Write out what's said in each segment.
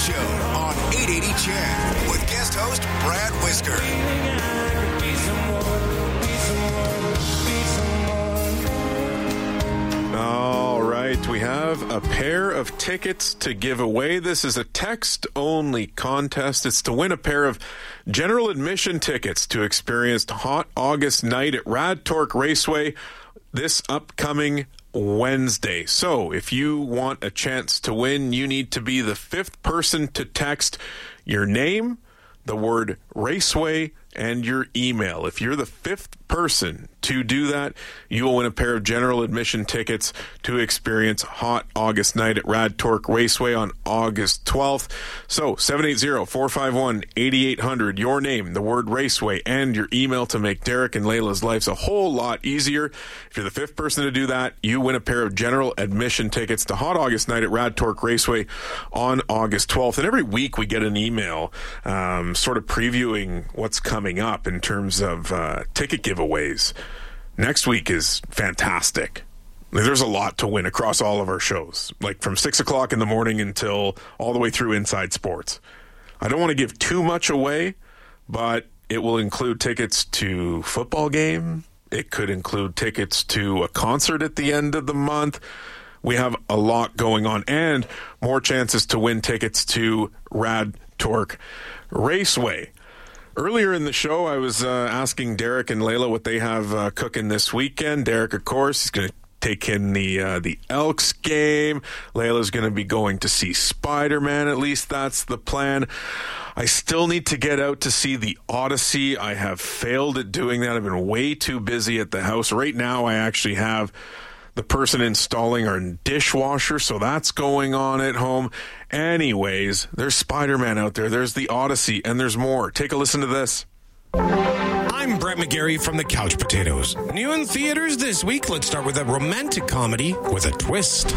Show on 880 CHED with guest host Brad Whisker. All right, we have a pair of tickets to give away. This is a text-only contest. It's to win a pair of general admission tickets to experience Hot August Night at Rad Torque Raceway this upcoming Wednesday. So if you want a chance to win, you need to be the fifth person to text your name, the word Raceway, and your email. If you're the fifth person to do that, you will win a pair of general admission tickets to experience Hot August Night at Rad Torque Raceway on August 12th. So 780-451-8800, your name, the word Raceway, and your email to make Derek and Layla's lives a whole lot easier. If you're the fifth person to do that, you win a pair of general admission tickets to Hot August Night at Rad Torque Raceway on August 12th. And every week we get an email sort of previewing what's coming up in terms of ticket giveaways. Next week is fantastic. There's a lot to win across all of our shows, like from 6 o'clock in the morning until all the way through Inside Sports. I don't want to give too much away, but it will include tickets to football game. It could include tickets to a concert at the end of the month. We have a lot going on and more chances to win tickets to Rad Torque Raceway. Earlier in the show, I was asking Derek and Layla what they have cooking this weekend. Derek, of course, is going to take in the Elks game. Layla's going to be going to see Spider-Man. At least that's the plan. I still need to get out to see the Odyssey. I have failed at doing that. I've been way too busy at the house. Right now, I actually have the person installing our dishwasher, so that's going on at home. Anyways, there's Spider-Man out there, there's the Odyssey, and there's more. Take a listen to this. I'm Brett McGarry from the Couch Potatoes. New in theaters this week, let's start with a romantic comedy with a twist.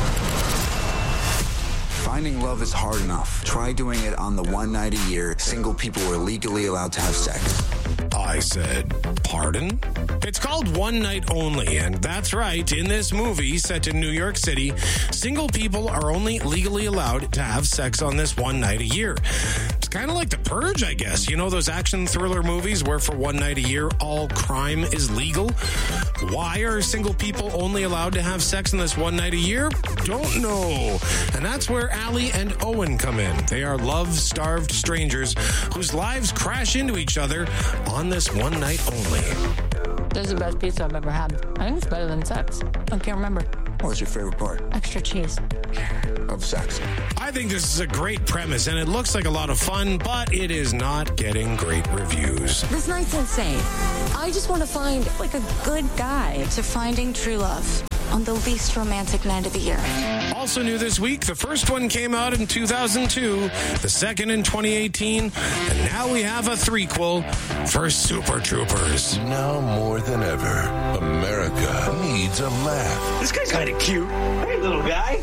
Finding love is hard enough. Try doing it on the one night a year single people are legally allowed to have sex. I said, pardon? It's called One Night Only, and that's right. In this movie set in New York City, single people are only legally allowed to have sex on this one night a year. It's kind of like The Purge, I guess. You know those action thriller movies where for one night a year, all crime is legal? Why are single people only allowed to have sex on this one night a year? Don't know. And that's where Allie and Owen come in. They are love-starved strangers whose lives crash into each other on this one night only. This is the best pizza I've ever had. I think it's better than sex. I can't remember. What's your favorite part Extra cheese. of sex? I think this is a great premise, and it looks like a lot of fun, but it is not getting great reviews. This night's insane. I just want to find, like, a good guy to finding true love on the least romantic night of the year. Also new this week, the first one came out in 2002, the second in 2018, and now we have a threequel for Super Troopers. Now more than ever, America needs a laugh. This guy's kind of cute. Hey, little guy.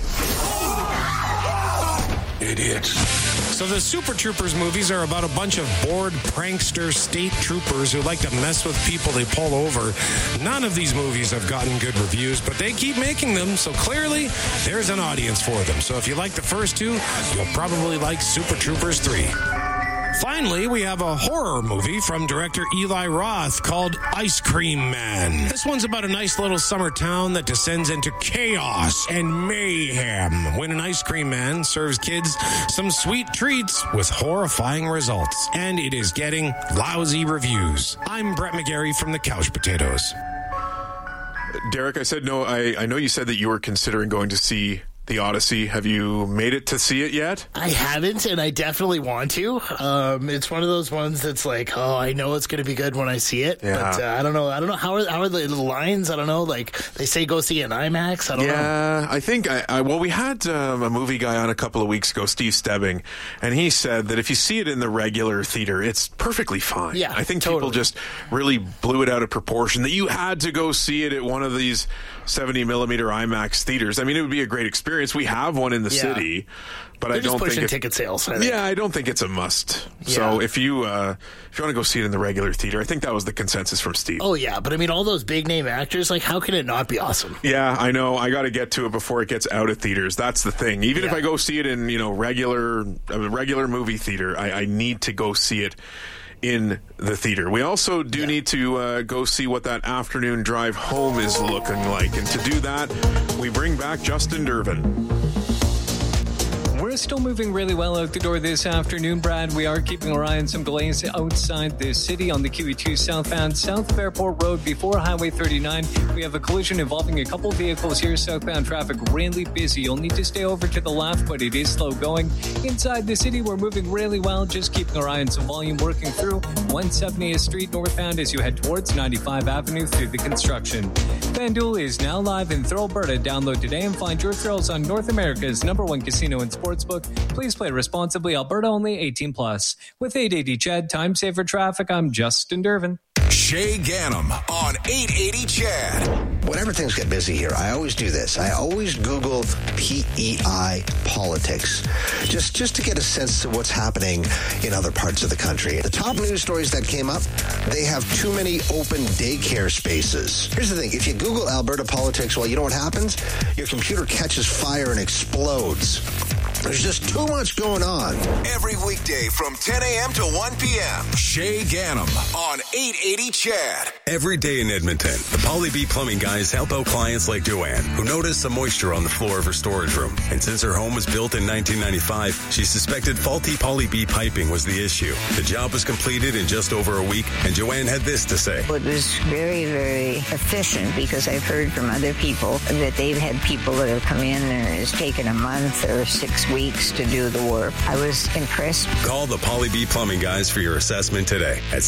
Idiots. So the Super Troopers movies are about a bunch of bored prankster state troopers who like to mess with people they pull over. None of these movies have gotten good reviews, but they keep making them, so clearly there's an audience for them. So if you like the first two, you'll probably like Super Troopers 3. Finally, we have a horror movie from director Eli Roth called Ice Cream Man. This one's about a nice little summer town that descends into chaos and mayhem when an ice cream man serves kids some sweet treats with horrifying results. And it is getting lousy reviews. I'm Brett McGarry from the Couch Potatoes. Derek, I said no. I know you said that you were considering going to see the Odyssey. Have you made it to see it yet? I haven't, and I definitely want to. It's one of those ones that's like, oh, I know it's going to be good when I see it, but I don't know. How are the lines? I don't know. Like they say, go see it in IMAX. I don't know. Yeah, I think. Well, we had a movie guy on a couple of weeks ago, Steve Stebbing, and he said that if you see it in the regular theater, it's perfectly fine. Yeah, I think totally. people just really blew it out of proportion. That you had to go see it at one of these 70 millimeter IMAX theaters. I mean, it would be a great experience. experience. We have one in the city, but I don't think ticket sales. I don't think it's a must. Yeah. So if you want to go see it in the regular theater, I think that was the consensus from Steve. Oh yeah, but I mean, all those big name actors, like, how can it not be awesome? Yeah, I know. I got to get to it before it gets out of theaters. That's the thing. Even if I go see it in regular movie theater, I need to go see it in the theater. We also do need to go see what that afternoon drive home is looking like. And to do that, we bring back Justin Dervin. We're still moving really well out the door this afternoon, Brad. We are keeping our eye on some delays outside the city on the QE2 southbound, south of Airport Road before Highway 39. We have a collision involving a couple vehicles here. Southbound traffic really busy. You'll need to stay over to the left, but it is slow going. Inside the city, we're moving really well, just keeping our eye on some volume working through 170th Street northbound as you head towards 95 Avenue through the construction. FanDuel is now live in Thrill Alberta. Download today and find your thrills on North America's #1 casino and sportsbook. Please play responsibly. Alberta only, 18+. With 880 CHED, time saver traffic, I'm Justin Dervin. Shay Ganem on 880 CHED. Whenever things get busy here, I always do this. I always Google PEI politics, just to get a sense of what's happening in other parts of the country. The top news stories that came up, they have too many open daycare spaces. Here's the thing. If you Google Alberta politics, well, you know what happens? Your computer catches fire and explodes. There's just too much going on. Every weekday from 10 a.m. to 1 p.m. Shay Ganem on 880 CHED. Every day in Edmonton, the Poly B Plumbing guys help out clients like Joanne, who noticed some moisture on the floor of her storage room. And since her home was built in 1995, she suspected faulty Poly B piping was the issue. The job was completed in just over a week, and Joanne had this to say. It was very, very efficient, because I've heard from other people that they've had people that have come in and it's taken a month or 6 weeks to do the work. I was impressed. Call the Poly B Plumbing guys for your assessment today at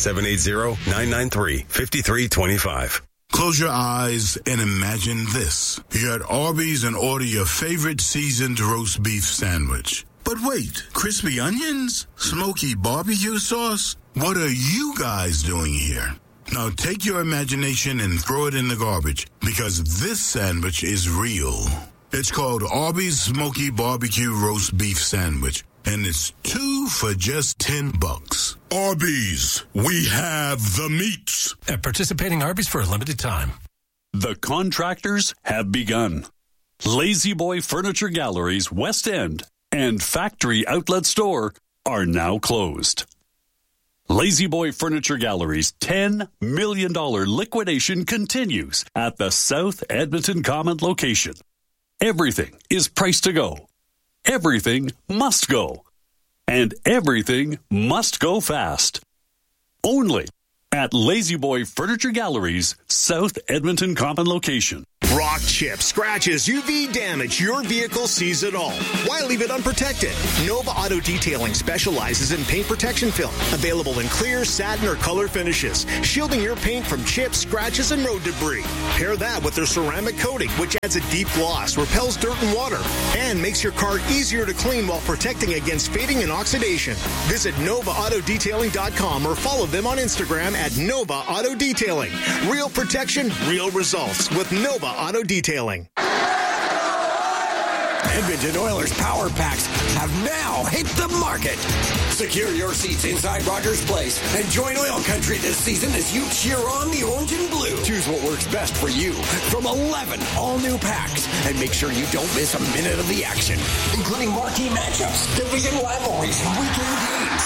780-993-5325. Close your eyes and imagine this. You're at Arby's and order your favorite seasoned roast beef sandwich. But wait, crispy onions? Smoky barbecue sauce? What are you guys doing here? Now take your imagination and throw it in the garbage, because this sandwich is real. It's called Arby's Smoky Barbecue Roast Beef Sandwich, and it's 2 for just $10. Arby's, we have the meats. At participating Arby's for a limited time. The contractors have begun. Lazy Boy Furniture Galleries West End and Factory Outlet Store are now closed. Lazy Boy Furniture Gallery's $10 million liquidation continues at the South Edmonton Common location. Everything is priced to go. Everything must go. And everything must go fast. Only at Lazy Boy Furniture Gallery's South Edmonton Common location. Rock, chip, scratches, UV damage, your vehicle sees it all. Why leave it unprotected? Nova Auto Detailing specializes in paint protection film, available in clear, satin, or color finishes, shielding your paint from chips, scratches, and road debris. Pair that with their ceramic coating, which adds a deep gloss, repels dirt and water, and makes your car easier to clean while protecting against fading and oxidation. Visit NovaAutoDetailing.com or follow them on Instagram at Nova Auto Detailing. Real protection, real results with Nova Auto Detailing. Edmonton Oilers Power Packs have now hit the market. Secure your seats inside Rogers Place and join Oil Country this season as you cheer on the orange and blue. Choose what works best for you from 11 all-new packs, and make sure you don't miss a minute of the action, including marquee matchups, division rivalries, and weekend games.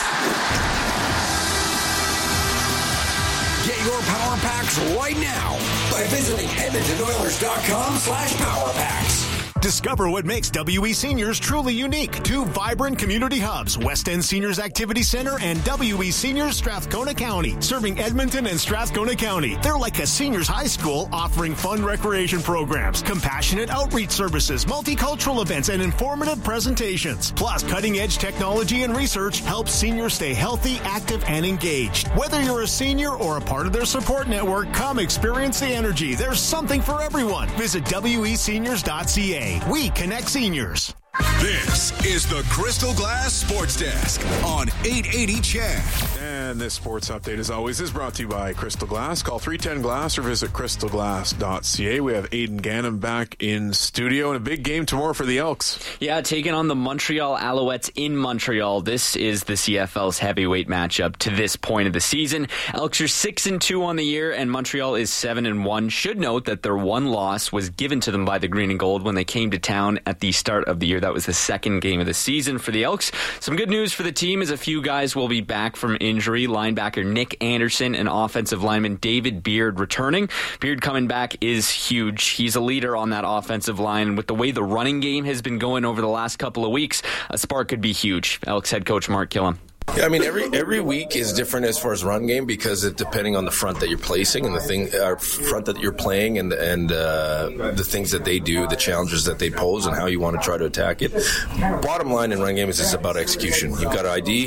Get your Power Packs right now by visiting EdmontonOilers.com/PowerPacks. Discover what makes WE Seniors truly unique. 2 vibrant community hubs, West End Seniors Activity Center and WE Seniors Strathcona County, serving Edmonton and Strathcona County. They're like a seniors high school, offering fun recreation programs, compassionate outreach services, multicultural events, and informative presentations. Plus, cutting-edge technology and research helps seniors stay healthy, active, and engaged. Whether you're a senior or a part of their support network, come experience the energy. There's something for everyone. Visit WESeniors.ca. We connect seniors. This is the Crystal Glass Sports Desk on 880 CHED. And this sports update, as always, is brought to you by Crystal Glass. Call 310-GLASS or visit crystalglass.ca. We have Aidan Gannon back in studio, and a big game tomorrow for the Elks. Yeah, taking on the Montreal Alouettes in Montreal. This is the CFL's heavyweight matchup to this point of the season. Elks are 6-2 on the year, and Montreal is 7-1. Should note that their one loss was given to them by the Green and Gold when they came to town at the start of the year. That was the second game of the season for the Elks. Some good news for the team is a few guys will be back from injury. Linebacker Nick Anderson and offensive lineman David Beard returning. Beard coming back is huge. He's a leader on that offensive line, and with the way the running game has been going over the last couple of weeks, a spark could be huge. Elks head coach Mark Killam. Yeah, I mean, every week is different as far as run game because it depending on the front that you're placing and the front that you're playing and the things that they do, the challenges that they pose, and how you want to try to attack it. Bottom line in run game is just about execution. You've got to ID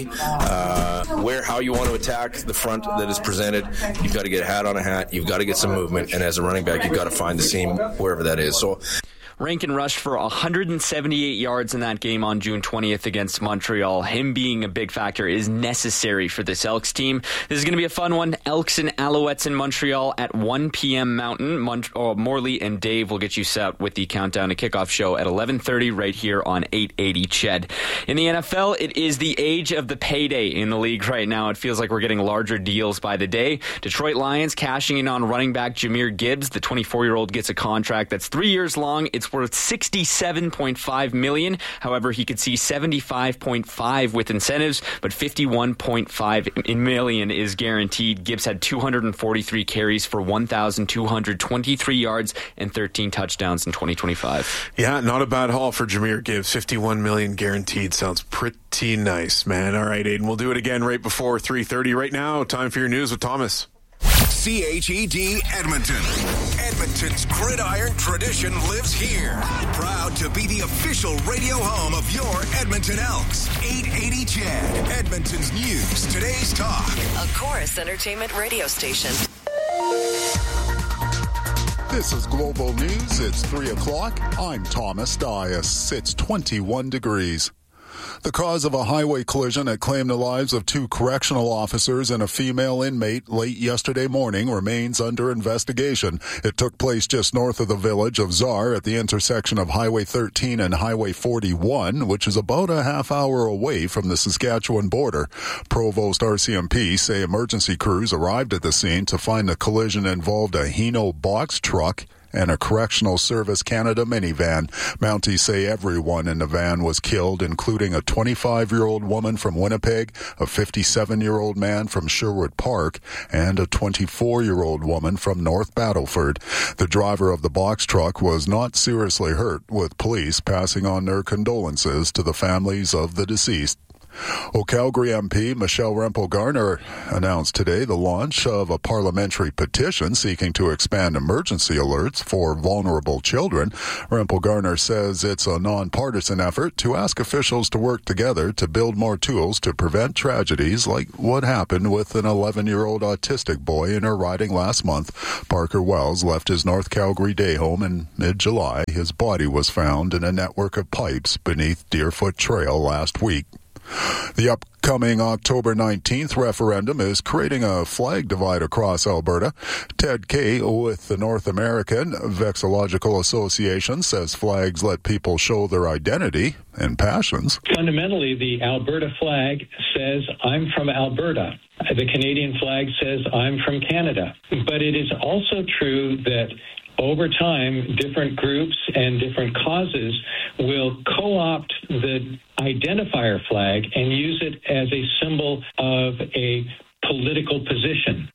how you want to attack the front that is presented. You've got to get a hat on a hat. You've got to get some movement, and as a running back, you've got to find the seam wherever that is. So. Rankin rushed for 178 yards in that game on June 20th against Montreal. Him being a big factor is necessary for this Elks team. This is going to be a fun one. Elks and Alouettes in Montreal at 1 p.m. Mountain. Morley and Dave will get you set with the Countdown to Kickoff show at 11:30 right here on 880 CHED. In the NFL, it is the age of the payday in the league right now. It feels like we're getting larger deals by the day. Detroit Lions cashing in on running back Jahmyr Gibbs. The 24-year-old gets a contract that's 3 years long. It's worth $67.5 million. However, he could see $75.5 with incentives, but $51.5 million is guaranteed. Gibbs had 243 carries for 1,223 yards and 13 touchdowns in 2025. Yeah, not a bad haul for Jahmyr Gibbs. $51 million guaranteed. Sounds pretty nice, man. All right, Aidan, we'll do it again right before 3:30. Right now, time for your news with Thomas. CHED Edmonton. Edmonton's gridiron tradition lives here. Proud to be the official radio home of your Edmonton Elks. 880 CHED, Edmonton's news, today's talk. A Chorus Entertainment radio station. This is Global News. It's 3 o'clock. I'm Thomas Dias. It's 21 degrees. The cause of a highway collision that claimed the lives of 2 correctional officers and a female inmate late yesterday morning remains under investigation. It took place just north of the village of Czar at the intersection of Highway 13 and Highway 41, which is about a half hour away from the Saskatchewan border. Provost RCMP say emergency crews arrived at the scene to find the collision involved a Hino box truck and a Correctional Service Canada minivan. Mounties say everyone in the van was killed, including a 25-year-old woman from Winnipeg, a 57-year-old man from Sherwood Park, and a 24-year-old woman from North Battleford. The driver of the box truck was not seriously hurt, with police passing on their condolences to the families of the deceased. Calgary MP Michelle Rempel-Garner announced today the launch of a parliamentary petition seeking to expand emergency alerts for vulnerable children. Rempel-Garner says it's a nonpartisan effort to ask officials to work together to build more tools to prevent tragedies like what happened with an 11-year-old autistic boy in her riding last month. Parker Wells left his North Calgary day home in mid-July. His body was found in a network of pipes beneath Deerfoot Trail last week. The upcoming October 19th referendum is creating a flag divide across Alberta. Ted Kay with the North American Vexillological Association says flags let people show their identity and passions. Fundamentally, the Alberta flag says, I'm from Alberta. The Canadian flag says, I'm from Canada. But it is also true that over time, different groups and different causes will co-opt the identifier flag and use it as a symbol of a political position.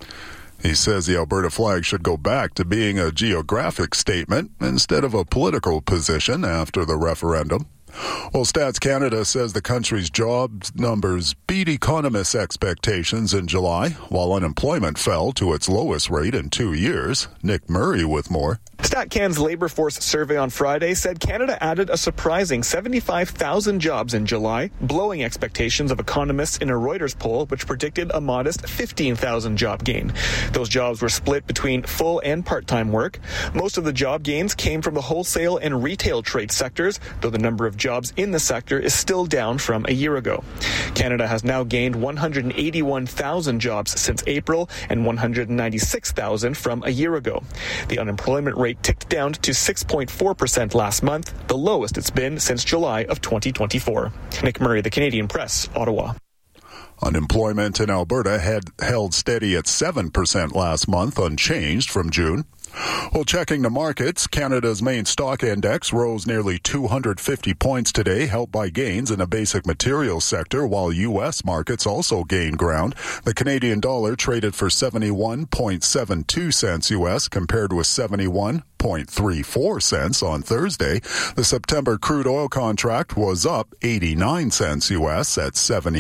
He says the Alberta flag should go back to being a geographic statement instead of a political position after the referendum. Well, Stats Canada says the country's jobs numbers beat economists' expectations in July, while unemployment fell to its lowest rate in 2 years. Nick Murray with more. StatCan's labor force survey on Friday said Canada added a surprising 75,000 jobs in July, blowing expectations of economists in a Reuters poll, which predicted a modest 15,000 job gain. Those jobs were split between full and part-time work. Most of the job gains came from the wholesale and retail trade sectors, though the number of jobs in the sector is still down from a year ago. Canada has now gained 181,000 jobs since April and 196,000 from a year ago. The unemployment rate ticked down to 6.4% last month, the lowest it's been since July of 2024. Nick Murray, The Canadian Press, Ottawa. Unemployment in Alberta had held steady at 7% last month, unchanged from June. Well, checking the markets, Canada's main stock index rose nearly 250 points today, helped by gains in the basic materials sector, while U.S. markets also gained ground. The Canadian dollar traded for 71.72 cents U.S. compared with 71.34 cents on Thursday. The September crude oil contract was up 89 cents U.S. at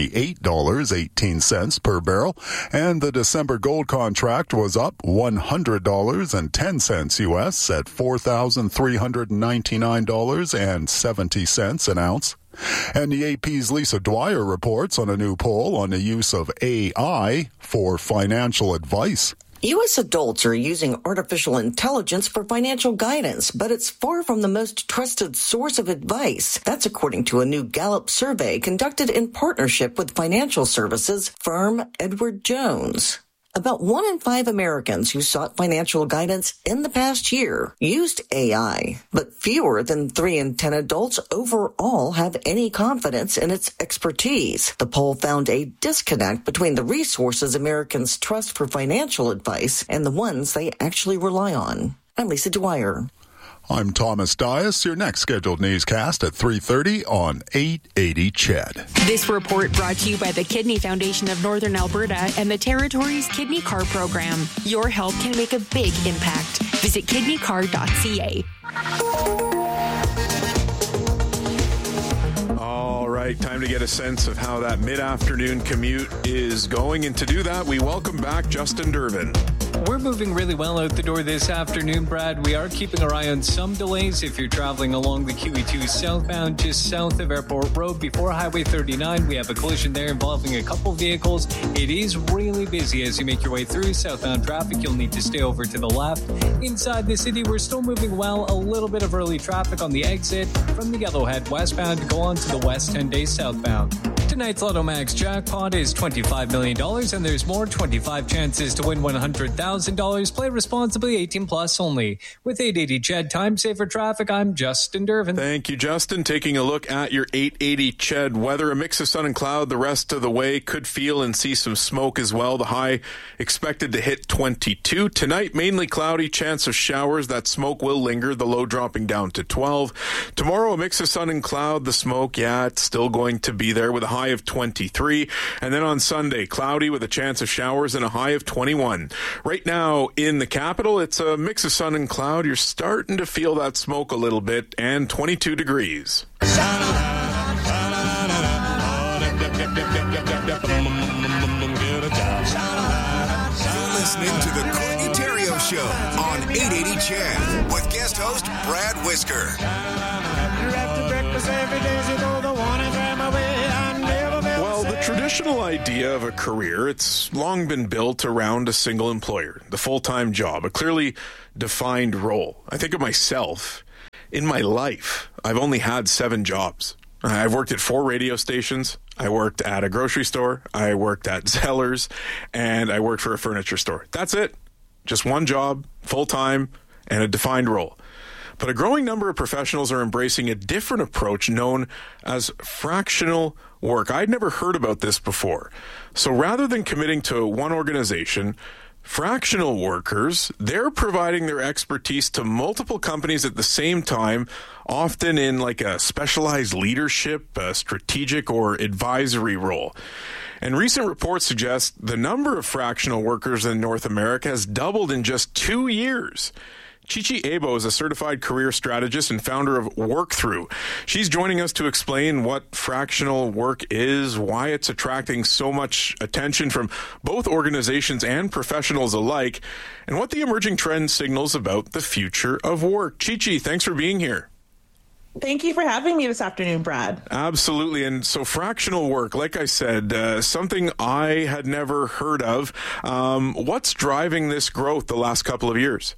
$78.18 per barrel, and the December gold contract was up $100.10 U.S. at $4,399.70 an ounce. And the AP's Lisa Dwyer reports on a new poll on the use of AI for financial advice. U.S. adults are using artificial intelligence for financial guidance, but it's far from the most trusted source of advice. That's according to a new Gallup survey conducted in partnership with financial services firm Edward Jones. About 1 in 5 Americans who sought financial guidance in the past year used AI, but fewer than 3 in 10 adults overall have any confidence in its expertise. The poll found a disconnect between the resources Americans trust for financial advice and the ones they actually rely on. I'm Lisa Dwyer. I'm Thomas Dias. Your next scheduled newscast at 3:30 on 880 CHED. This report brought to you by the Kidney Foundation of Northern Alberta and the Territory's Kidney Card Program. Your help can make a big impact. Visit kidneycard.ca. All right, time to get a sense of how that mid-afternoon commute is going. And to do that, we welcome back Justin Durbin. We're moving really well out the door this afternoon, Brad. We are keeping our eye on some delays if you're traveling along the QE2 southbound, just south of Airport Road before Highway 39. We have a collision there involving a couple vehicles. It is really busy as you make your way through southbound traffic. You'll need to stay over to the left. Inside the city, we're still moving well. A little bit of early traffic on the exit from the Yellowhead westbound to go on to the West 10 days southbound. Tonight's Lotto Max jackpot is $25 million, and there's more. 25 chances to win $100,000. Play responsibly, 18 plus only. With 880 CHED, time saver traffic, I'm Justin Durbin. Thank you, Justin. Taking a look at your 880 CHED weather. A mix of sun and cloud the rest of the way. Could feel and see some smoke as well. The high expected to hit 22. Tonight, mainly cloudy, chance of showers. That smoke will linger. The low dropping down to 12. Tomorrow, a mix of sun and cloud. The smoke, it's still going to be there with a high of 23. And then on Sunday, cloudy with a chance of showers and a high of 21. Right now in the capital, it's a mix of sun and cloud. You're starting to feel that smoke a little bit, and 22 degrees. You're listening to the Courtney Theriault Show on 880 CHED with guest host Brad Whisker. Well, the traditional idea of a career, it's long been built around a single employer, the full-time job, a clearly defined role. I think of myself. In my life, I've only had 7 jobs. I've worked at 4 radio stations. I worked at a grocery store. I worked at Zellers, and I worked for a furniture store. That's it. Just one job, full-time, and a defined role. But a growing number of professionals are embracing a different approach known as fractional work. I'd never heard about this before. So rather than committing to one organization, fractional workers, they're providing their expertise to multiple companies at the same time, often in like a specialized leadership, a strategic or advisory role. And recent reports suggest the number of fractional workers in North America has doubled in just 2 years. Chichi Abo is a certified career strategist and founder of WorkThrough. She's joining us to explain what fractional work is, why it's attracting so much attention from both organizations and professionals alike, and what the emerging trend signals about the future of work. Chichi, thanks for being here. Thank you for having me this afternoon, Brad. Absolutely. And so fractional work, like I said, something I had never heard of. What's driving this growth the last couple of years?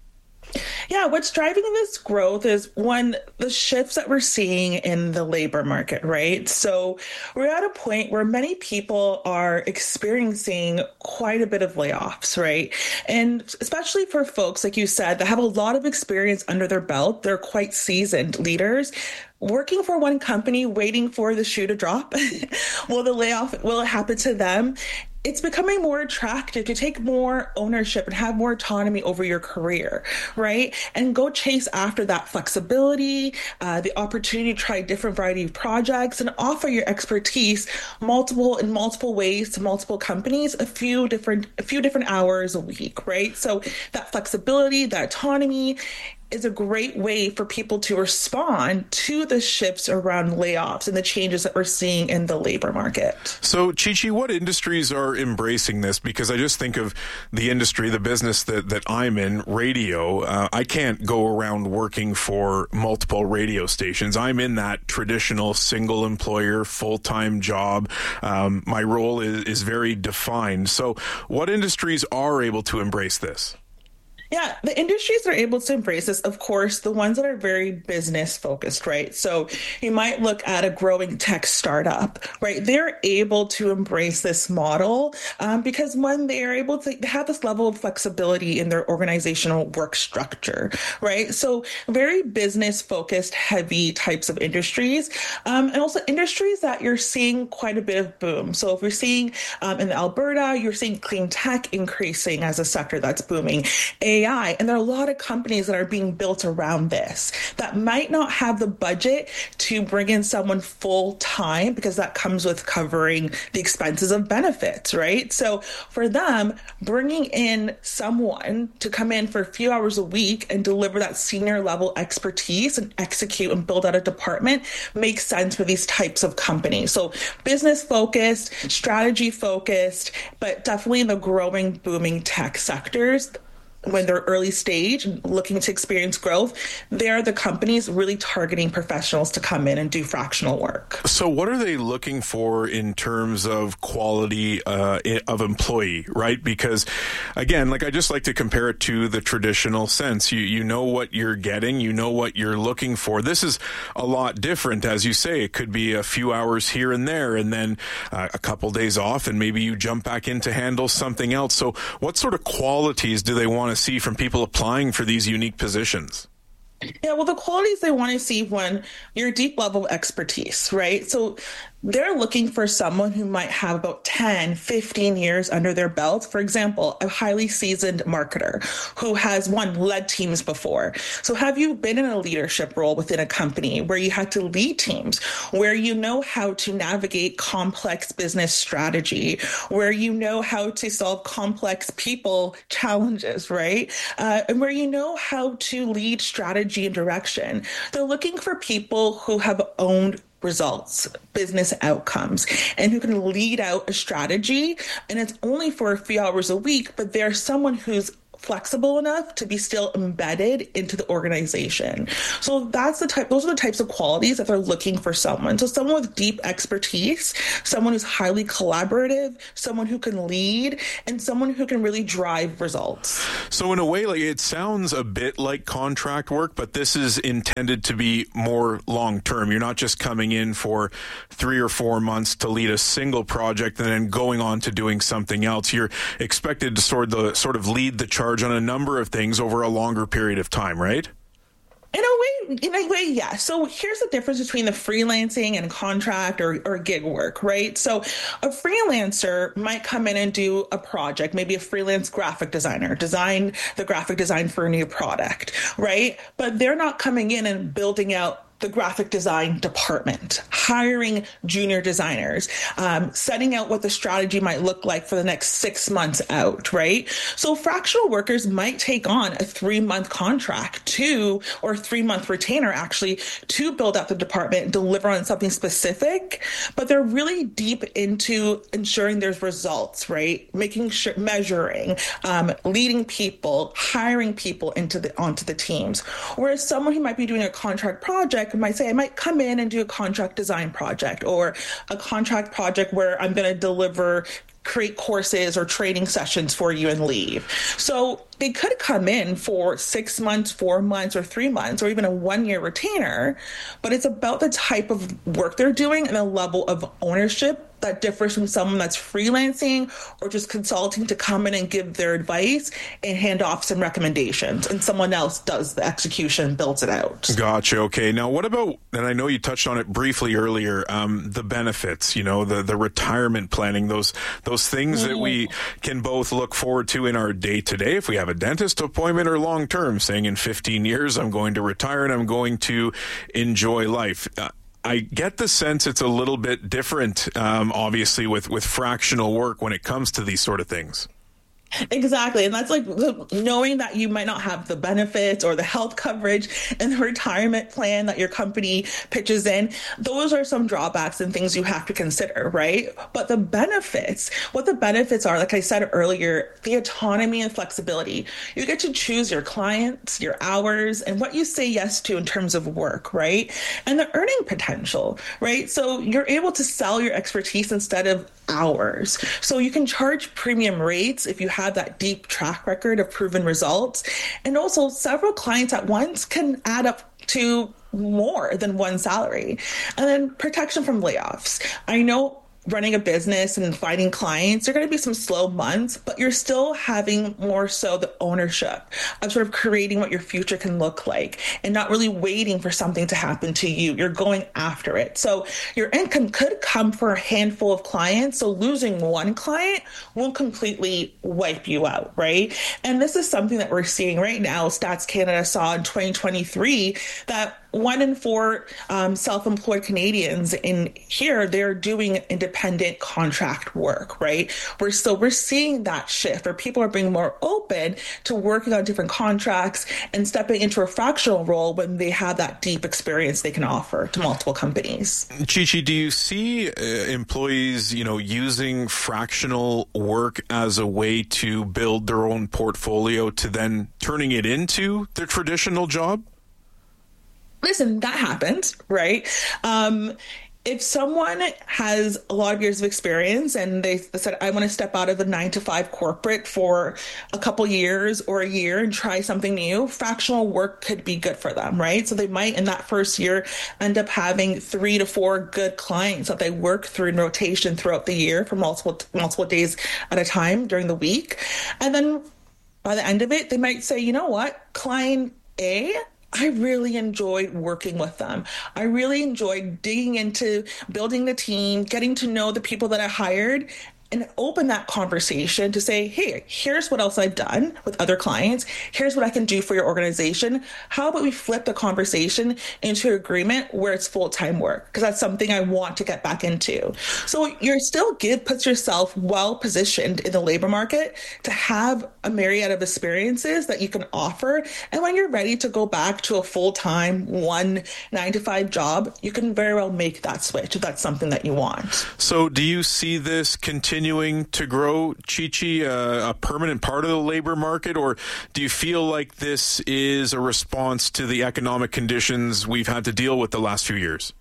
Yeah, what's driving this growth is, one, the shifts that we're seeing in the labor market, right? So we're at a point where many people are experiencing quite a bit of layoffs, right? And especially for folks, like you said, that have a lot of experience under their belt, they're quite seasoned leaders. Working for one company, waiting for the shoe to drop. Will it happen to them? It's becoming more attractive to take more ownership and have more autonomy over your career, right? And go chase after that flexibility, the opportunity to try a different variety of projects and offer your expertise in multiple ways to multiple companies, a few different hours a week, right? So that flexibility, that autonomy is a great way for people to respond to the shifts around layoffs and the changes that we're seeing in the labor market. So, Chichi, what industries are embracing this? Because I just think of the industry, the business that I'm in, radio. I can't go around working for multiple radio stations. I'm in that traditional single employer, full-time job. My role is very defined. So what industries are able to embrace this? Yeah, the industries that are able to embrace this, of course, the ones that are very business focused, right? So you might look at a growing tech startup, right? They're able to embrace this model because when they are able to have this level of flexibility in their organizational work structure, right? So very business focused, heavy types of industries, and also industries that you're seeing quite a bit of boom. So if you're seeing in Alberta, you're seeing clean tech increasing as a sector that's booming. AI, and there are a lot of companies that are being built around this that might not have the budget to bring in someone full time because that comes with covering the expenses of benefits, right? So for them, bringing in someone to come in for a few hours a week and deliver that senior level expertise and execute and build out a department makes sense for these types of companies. So business focused, strategy focused, but definitely in the growing, booming tech sectors. When they're early stage and looking to experience growth, they're the companies really targeting professionals to come in and do fractional work. So what are they looking for in terms of quality of employee, right? Because, again, like I just like to compare it to the traditional sense. You know what you're getting, you know what you're looking for. This is a lot different, as you say. It could be a few hours here and there and then a couple days off, and maybe you jump back in to handle something else. So what sort of qualities do they want to see from people applying for these unique positions? Yeah, well, the qualities they want to see, one, your deep level of expertise, right? So they're looking for someone who might have about 10, 15 years under their belt. For example, a highly seasoned marketer who has, one, led teams before. So have you been in a leadership role within a company where you had to lead teams, where you know how to navigate complex business strategy, where you know how to solve complex people challenges, right? And where you know how to lead strategy and direction. They're looking for people who have owned results, business outcomes, and who can lead out a strategy. And it's only for a few hours a week, but they're someone who's flexible enough to be still embedded into the organization. So those are the types of qualities that they're looking for someone. So someone with deep expertise, someone who's highly collaborative, someone who can lead, and someone who can really drive results. So in a way, like, it sounds a bit like contract work, but this is intended to be more long-term. You're not just coming in for 3 or 4 months to lead a single project and then going on to doing something else. You're expected to sort of lead the charge on a number of things over a longer period of time, right? In a way, yeah. So here's the difference between the freelancing and contract or gig work, right? So a freelancer might come in and do a project, maybe a freelance graphic designer, design the graphic design for a new product, right? But they're not coming in and building out the graphic design department, hiring junior designers, setting out what the strategy might look like for the next 6 months out, right? So fractional workers might take on a 3-month contract or 3-month retainer actually to build out the department and deliver on something specific, but they're really deep into ensuring there's results, right? Making sure, measuring, leading people, hiring people onto the teams. Whereas someone who might be doing a contract project might say, I might come in and do a contract design project or a contract project where I'm going to create courses or training sessions for you and leave. So they could come in for 6 months, 4 months, or 3 months, or even a 1-year retainer, but it's about the type of work they're doing and the level of ownership that differs from someone that's freelancing or just consulting to come in and give their advice and hand off some recommendations, and someone else does the execution, builds it out. Gotcha. Okay. Now, what about, and I know you touched on it briefly earlier, the benefits, the retirement planning, those things that we can both look forward to in our day-to-day if we have a dentist appointment, or long-term, saying in 15 years I'm going to retire and I'm going to enjoy life. I get the sense it's a little bit different, obviously, with fractional work when it comes to these sort of things. Exactly. And that's like knowing that you might not have the benefits or the health coverage and the retirement plan that your company pitches in. Those are some drawbacks and things you have to consider, right? But the benefits, what the benefits are, like I said earlier, the autonomy and flexibility. You get to choose your clients, your hours, and what you say yes to in terms of work, right? And the earning potential, right? So you're able to sell your expertise instead of hours. So you can charge premium rates if you have that deep track record of proven results. And also several clients at once can add up to more than one salary. And then protection from layoffs. I know running a business and finding clients, there are going to be some slow months, but you're still having more so the ownership of sort of creating what your future can look like and not really waiting for something to happen to you. You're going after it. So your income could come for a handful of clients. So losing one client won't completely wipe you out, right? And this is something that we're seeing right now. Stats Canada saw in 2023 that 1 in 4 self-employed Canadians in here, they're doing independent contract work, right? We're seeing that shift where people are being more open to working on different contracts and stepping into a fractional role when they have that deep experience they can offer to multiple companies. Chi-Chi, do you see employees, using fractional work as a way to build their own portfolio to then turning it into their traditional job? Listen, that happens, right? If someone has a lot of years of experience and they said, I want to step out of the 9-to-5 corporate for a couple years or a year and try something new, fractional work could be good for them, right? So they might in that first year end up having 3 to 4 good clients that they work through in rotation throughout the year for multiple days at a time during the week. And then by the end of it, they might say, you know what, client A, I really enjoyed working with them. I really enjoyed digging into building the team, getting to know the people that I hired, and open that conversation to say, hey, here's what else I've done with other clients. Here's what I can do for your organization. How about we flip the conversation into an agreement where it's full-time work? Because that's something I want to get back into. So you're still puts yourself well positioned in the labor market to have a myriad of experiences that you can offer. And when you're ready to go back to a full-time 9-to-5 job, you can very well make that switch if that's something that you want. So do you see this continuing to grow, Chi-Chi, a permanent part of the labor market, or do you feel like this is a response to the economic conditions we've had to deal with the last few years?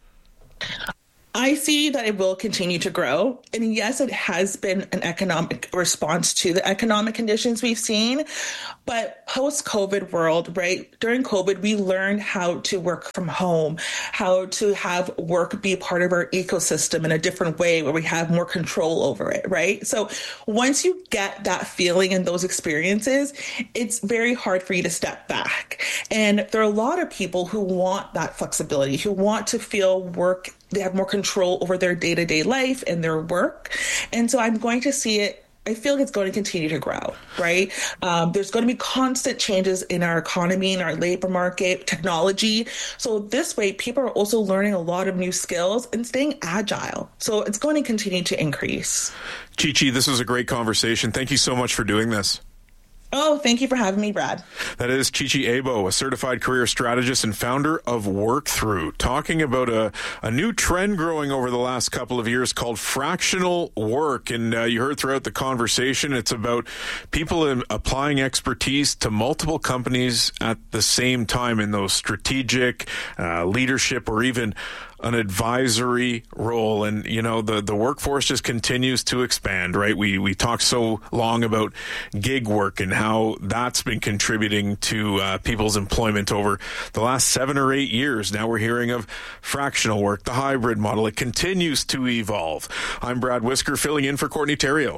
I see that it will continue to grow. And yes, it has been an economic response to the economic conditions we've seen. But post-COVID world, right? During COVID, we learned how to work from home, how to have work be part of our ecosystem in a different way where we have more control over it, right? So once you get that feeling and those experiences, it's very hard for you to step back. And there are a lot of people who want that flexibility, who want to feel they have more control over their day-to-day life and their work. And so I'm going to see it I feel like it's going to continue to grow, right? There's going to be constant changes in our economy, in our labor market, technology. So this way, people are also learning a lot of new skills and staying agile. So it's going to continue to increase. Chi-Chi, this was a great conversation. Thank you so much for doing this. Oh, thank you for having me, Brad. That is Chi-Chi Abo, a certified career strategist and founder of WorkThrough, talking about a new trend growing over the last couple of years called fractional work. And you heard throughout the conversation, it's about people applying expertise to multiple companies at the same time in those strategic leadership or even an advisory role. And, you know, the workforce just continues to expand, right? We talked so long about gig work and how that's been contributing to people's employment over the last 7 or 8 years. Now we're hearing of fractional work, the hybrid model. It continues to evolve. I'm Brad Whisker, filling in for Courtney Theriault.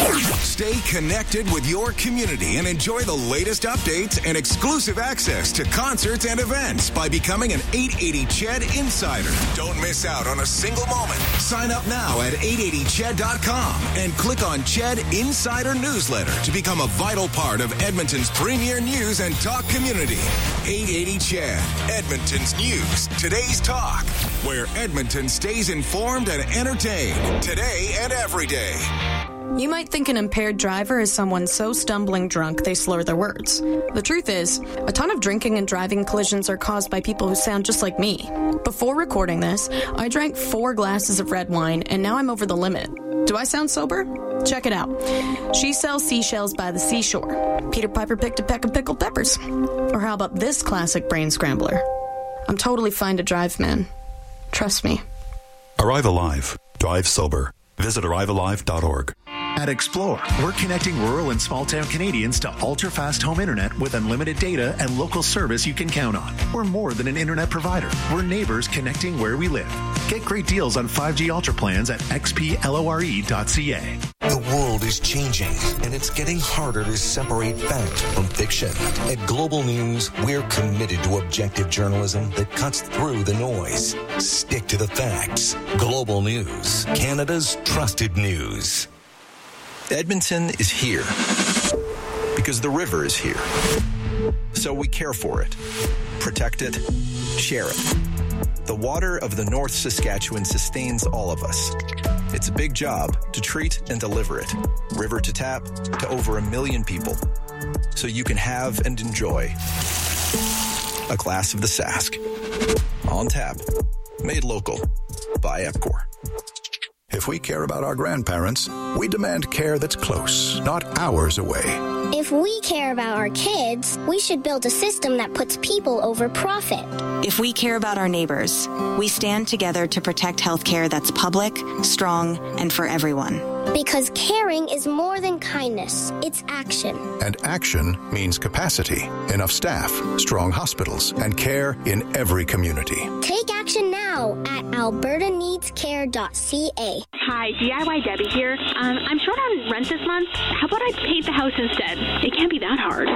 Stay connected with your community and enjoy the latest updates and exclusive access to concerts and events by becoming an 880 CHED Insider. Don't miss out on a single moment. Sign up now at 880ched.com and click on CHED Insider Newsletter to become a vital part of Edmonton's premier news and talk community. 880 CHED, Edmonton's news, today's talk, where Edmonton stays informed and entertained today and every day. You might think an impaired driver is someone so stumbling drunk they slur their words. The truth is, a ton of drinking and driving collisions are caused by people who sound just like me. Before recording this, I drank 4 glasses of red wine, and now I'm over the limit. Do I sound sober? Check it out. She sells seashells by the seashore. Peter Piper picked a peck of pickled peppers. Or how about this classic brain scrambler? I'm totally fine to drive, man. Trust me. Arrive Alive. Drive sober. Visit arrivealive.org. At Explore, we're connecting rural and small-town Canadians to ultra-fast home internet with unlimited data and local service you can count on. We're more than an internet provider. We're neighbors connecting where we live. Get great deals on 5G Ultra plans at xplore.ca. The world is changing, and it's getting harder to separate fact from fiction. At Global News, we're committed to objective journalism that cuts through the noise. Stick to the facts. Global News, Canada's trusted news. Edmonton is here because the river is here. So we care for it, protect it, share it. The water of the North Saskatchewan sustains all of us. It's a big job to treat and deliver it, river to tap, to over 1 million people, so you can have and enjoy a glass of the Sask. On tap, made local by Epcor. If we care about our grandparents, we demand care that's close, not hours away. If we care about our kids, we should build a system that puts people over profit. If we care about our neighbors, we stand together to protect healthcare that's public, strong, and for everyone. Because caring is more than kindness, it's action. And action means capacity, enough staff, strong hospitals, and care in every community. Take action now at albertaneedscare.ca. Hi, DIY Debbie here. I'm short on rent this month. How about I paint the house instead? It can't be that hard.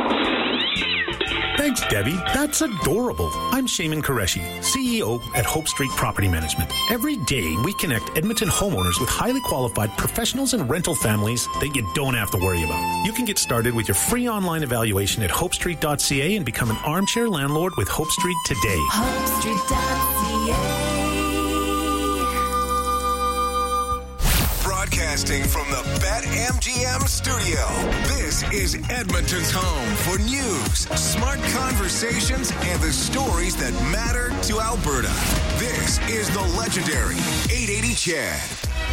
Thanks, Debbie. That's adorable. I'm Shaman Qureshi, CEO at Hope Street Property Management. Every day, we connect Edmonton homeowners with highly qualified professionals and rental families that you don't have to worry about. You can get started with your free online evaluation at hopestreet.ca and become an armchair landlord with Hope Street today. HopeStreet.ca. Broadcasting from the BetMGM studio, this is Edmonton's home for news, smart conversations, and the stories that matter to Alberta. This is the legendary 880 CHED.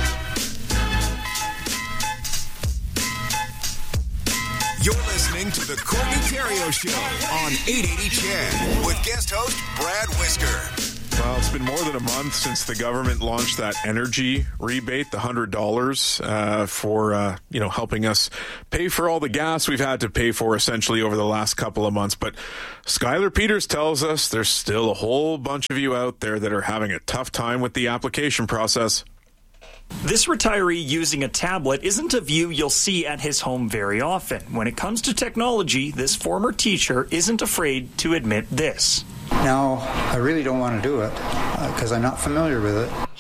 You're listening to the Courtney Theriault Show on 880 CHED with guest host Brad Whisker. Well, it's been more than a month since the government launched that energy rebate, the $100 for helping us pay for all the gas we've had to pay for essentially over the last couple of months. But Skylar Peters tells us there's still a whole bunch of you out there that are having a tough time with the application process. This retiree using a tablet isn't a view you'll see at his home very often. When it comes to technology, this former teacher isn't afraid to admit this. No, I really don't want to do it because I'm not familiar with it.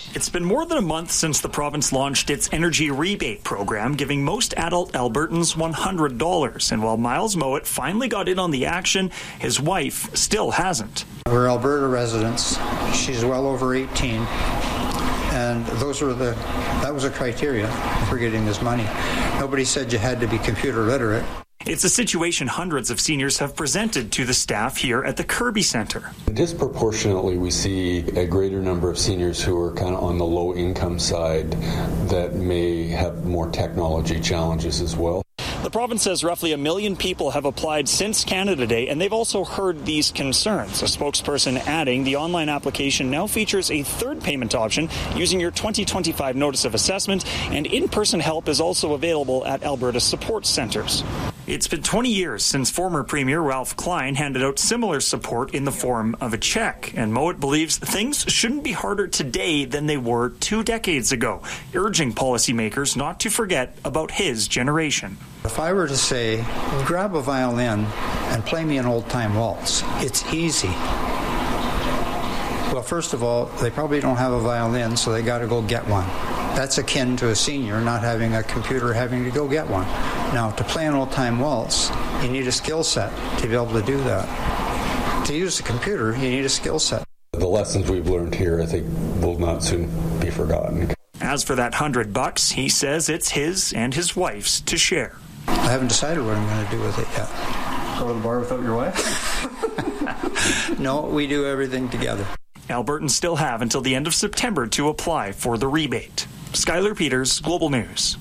It's been more than a month since the province launched its energy rebate program, giving most adult Albertans $100. And while Miles Mowat finally got in on the action, his wife still hasn't. We're Alberta residents. She's well over 18. And that was a criteria for getting this money. Nobody said you had to be computer literate. It's a situation hundreds of seniors have presented to the staff here at the Kirby Centre. Disproportionately, we see a greater number of seniors who are kind of on the low income side that may have more technology challenges as well. The province says roughly 1 million people have applied since Canada Day, and they've also heard these concerns. A spokesperson adding the online application now features a third payment option using your 2025 Notice of Assessment, and in-person help is also available at Alberta support centres. It's been 20 years since former Premier Ralph Klein handed out similar support in the form of a check, and Mowat believes things shouldn't be harder today than they were 2 decades ago, urging policymakers not to forget about his generation. If I were to say, grab a violin and play me an old-time waltz, it's easy. Well, first of all, they probably don't have a violin, so they got to go get one. That's akin to a senior not having a computer, having to go get one. Now, to play an old-time waltz, you need a skill set to be able to do that. To use a computer, you need a skill set. The lessons we've learned here, I think, will not soon be forgotten. As for that $100, he says it's his and his wife's to share. I haven't decided what I'm going to do with it yet. Go to the bar without your wife? No, we do everything together. Albertans still have until the end of September to apply for the rebate. Skylar Peters, Global News.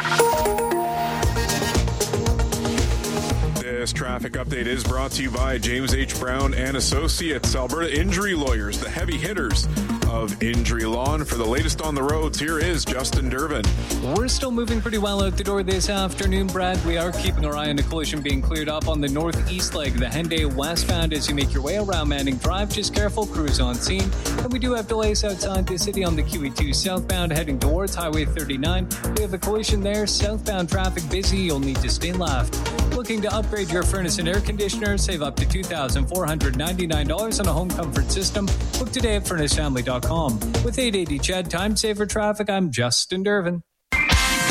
This traffic update is brought to you by James H. Brown and Associates, Alberta Injury Lawyers, the heavy hitters of injury law. And for the latest on the roads, here is Justin Durbin. We're still moving pretty well out the door this afternoon, Brad. We are keeping our eye on a collision being cleared up on the northeast leg of the Henday westbound as you make your way around Manning Drive. Just careful, crews on scene. And we do have delays outside the city on the QE2 southbound heading towards Highway 39. We have a collision there. Southbound traffic busy. You'll need to stay left. Looking to upgrade your furnace and air conditioner? Save up to $2,499 on a home comfort system. Book today at furnacefamily.com. With 880 CHED Time Saver Traffic, I'm Justin Durbin.